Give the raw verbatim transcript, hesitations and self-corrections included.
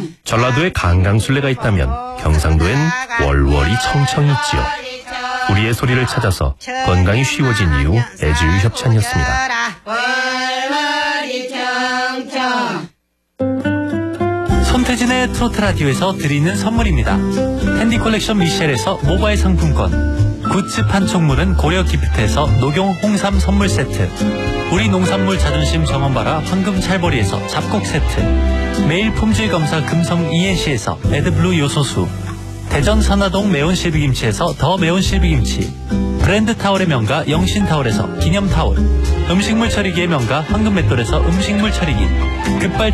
전라도에 강강술래가 있다면 경상도엔 월월이 청청이 있지요. 우리의 소리를 찾아서 건강이 쉬워진 이유 애주유 협찬이었습니다. 월월이 청청. 손태진의 트로트 라디오에서 드리는 선물입니다. 핸디 컬렉션 미셸에서 모바일 상품권, 굿즈 판촉물은 고려 기프트에서 녹용 홍삼 선물 세트, 우리 농산물 자존심 정원바라 황금 찰보리에서 잡곡 세트, 매일 품질 검사 금성 이엔씨에서 에드블루 요소수, 대전 선화동 매운 실비김치에서 더 매운 실비김치, 브랜드 타월의 명가 영신 타월에서 기념 타월, 음식물 처리기의 명가 황금 맷돌에서 음식물 처리기, 급발